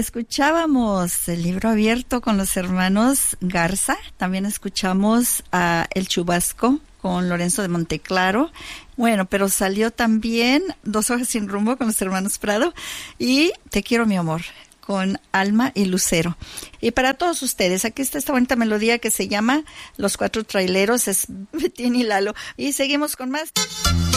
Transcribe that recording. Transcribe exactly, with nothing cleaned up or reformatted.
escuchábamos el libro abierto con los hermanos Garza, también escuchamos a El Chubasco con Lorenzo de Monteclaro. Bueno, pero salió también Dos hojas sin rumbo con los hermanos Prado y Te quiero mi amor con Alma y Lucero. Y para todos ustedes, aquí está esta bonita melodía que se llama Los Cuatro Traileros, es Betín y Lalo. Y seguimos con más.